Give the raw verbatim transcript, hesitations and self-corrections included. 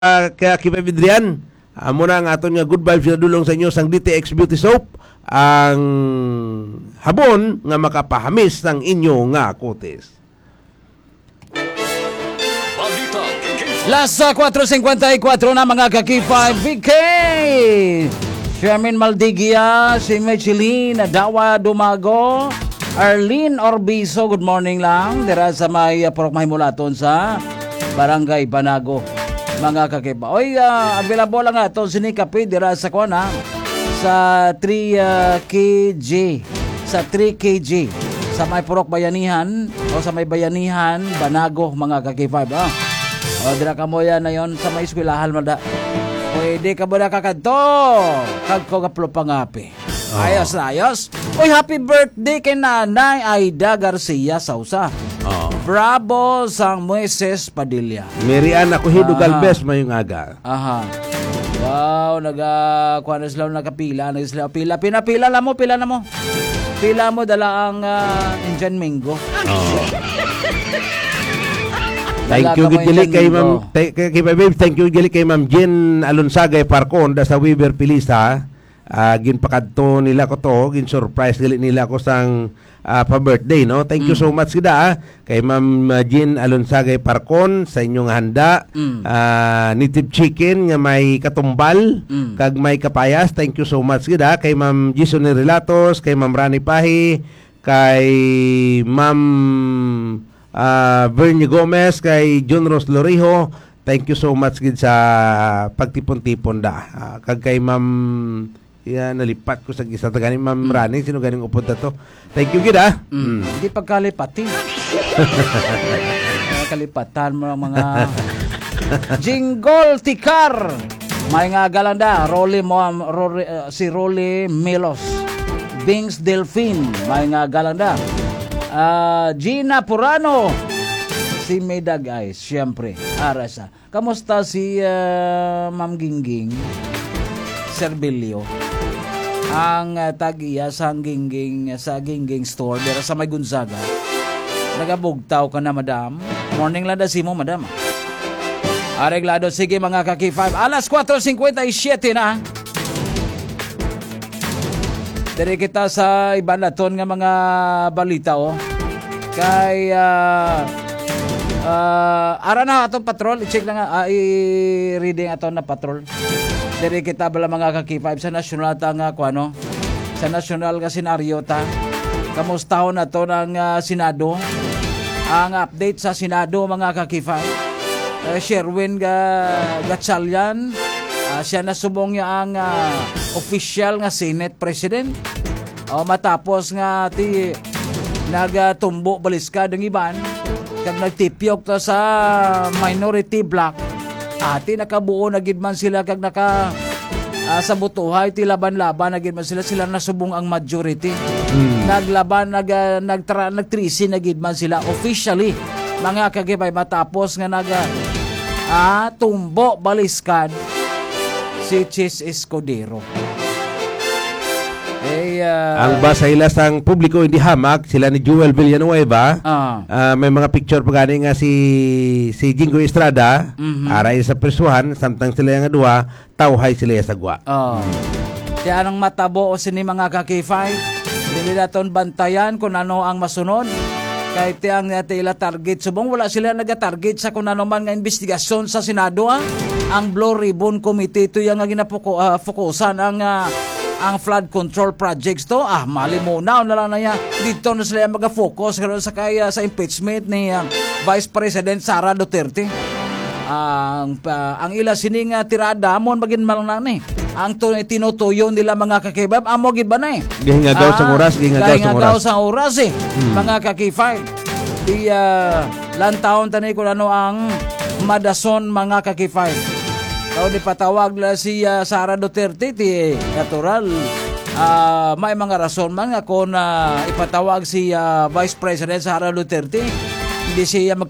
Uh, kaya kipabidrian, uh, muna ang aton nga good vibes na dulong sa inyo sang D T X Beauty Soap, ang habon nga makapahamis ng inyo nga kutis. Las uh, four fifty-four na mga kaki five V K. Sherman Maldigia, si Micheline Dawa Dumago, Arlene Orbizo, good morning lang. Dira sa may uh, Purok Mahimulaton sa Barangay Banago. Mga kakiba. Oy, uh, available lang nga ito sinikapi dira sa kona sa three kilogram sa three kilogram sa may Purok Bayanihan o sa may Bayanihan Banago mga kakiba. Ah. O dira ka mo yan na yon sa may eskwelahan mada. Pwede ka ba na kakadto? Kagko kaplo pangapi. Oh. Ayos na ayos. Oy, happy birthday kay Nanay Aida Garcia Sausa. Oh. Bravo sang Moises Padilla. Merian ako Hido Galvez mayong aga. Aha. Wow, naga kuha na sila nakapila, naga sila pila, pina-pila na mo, pila na mo. Pila mo dala ang uh, Indian Mingo. Oh. Thank you gili kay Ma'am kay babe, thank you gili kay Ma'am Jen Alonsagay Parcon da sa Weaver Pilisa. Uh, ginpakadto nila ko to, gin surprise gali nila ko sang uh, pa-birthday, no? Thank you mm. so much gida ah, kay Ma'am Jean Alonsagay Parcon sa inyong handa. Mm. Uh, native chicken nga may katumbal, mm. kag may kapayas. Thank you so much gida kay Ma'am Jason Relatos, kay Ma'am Rani Pahi, kay Ma'am uh, Bernie Gomez, kay John Ros Lorijo. Thank you so much gid sa pagtipon-tipon da. Uh, kag kay Ma'am yeah, nalipat ko sa isa ta ganing Ma'am mm. Rani, sino ganing upod na to. Thank you gid ah. Mm. Mm. Hindi pagkalipatin. Kalipatan mo ang mga Jingle Tikar. May nga galanda, Rolly mo Rolly, uh, si Rolly Milos. Bings Delfin, may nga galanda. Uh, Gina Purano. Si Meda guys, syempre. Arasa. Kamusta si uh, Ma'am Gingging? Servilio. Ang uh, tagiya sa Gingging sa Gingging store dira sa may Gonzaga. Nagabugtaw ka na, madam. Morning lang da si mo, madam. Areglado, sige mga kaki five. Alas four fifty-seven na. Dari kita sa iba na ton nga mga balita oh. Kay uh, uh, ara na atong patrol, i-check na nga uh, i-reading aton na patrol. Dari kita bala mga kaki five sa national ta nga kuano, sa national nga senaryo ta. Kamustahon na to ng uh, Senado. Ang update sa Senado mga kaki five. Uh, Sherwin ga Gatchalian, uh, siya na subong niya ang uh, official nga Senate President. O uh, matapos nga ti nagatumbo baliskad ng iban, kag nagtipyok to sa minority block. Ati nakabuo na gid man sila kag naka uh, sa butuhay ti laban-laban na gid man sila sila nasubong ang majority. Hmm. Naglaban nag uh, nagtra nagtrisi na gid man sila officially mga kagibay matapos nga naga ah, tumbo baliskad si Chis Escudero. Eh, uh, ang basa ila sang publiko hindi hamak sila ni Joel Villanueva. Uh, uh, may mga picture pa gani nga si si Jingo Estrada, mm-hmm. aray sa presuhan samtang sila nga duha tawhay sila sa gwa. Oh. Kaya anong matabo o sini mga kakifay, dili naton bantayan kung ano ang masunod. Kahit ang tila target subong wala sila naga-target sa kung ano man nga investigasyon sa Senado ah. Ang Blue Ribbon Committee to yung nga ginafokusan uh, ang uh, ang flood control projects to. Ah, malimunaw na lang na yan. Dito na sila mag-focus sa kaya sa impeachment ni uh, Vice President Sara Duterte. Ang uh, ang ila sining uh, tirada mon magin malang na ni. Ang to, tinutuyo nila mga kakibab amo gid ba na eh. Gihingagaw ah, sa oras, gihingagaw sa oras eh. Hmm. Mga kakifay. Di uh, lantaon tanay ko ano ang madason mga kakifay. Tao di patawag la si uh, Sara Duterte ti natural uh, may mga rason man nga kung uh, ipatawag si uh, Vice President Sara Duterte hindi siya